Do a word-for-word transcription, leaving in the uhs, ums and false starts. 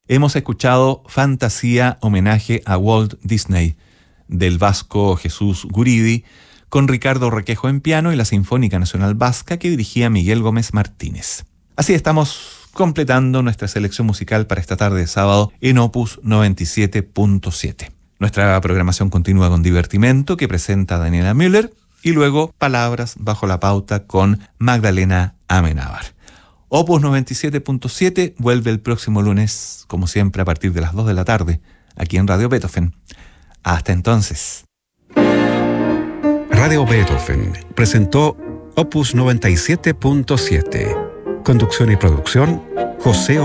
Hemos escuchado Fantasía, homenaje a Walt Disney, del vasco Jesús Guridi, con Ricardo Requejo en piano y la Sinfónica Nacional Vasca que dirigía Miguel Gómez Martínez. Así estamos completando nuestra selección musical para esta tarde de sábado en Opus noventa y siete punto siete. Nuestra programación continúa con Divertimento, que presenta Daniela Müller, y luego Palabras bajo la pauta con Magdalena Amenábar. Opus noventa y siete punto siete vuelve el próximo lunes, como siempre, a partir de las dos de la tarde, aquí en Radio Beethoven. Hasta entonces. Radio Beethoven presentó Opus noventa y siete punto siete. Conducción y producción, José